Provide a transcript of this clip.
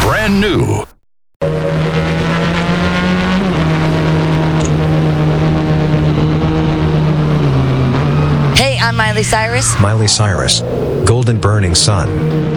brand new. Hey, I'm Miley Cyrus. Miley Cyrus, Golden Burning Sun.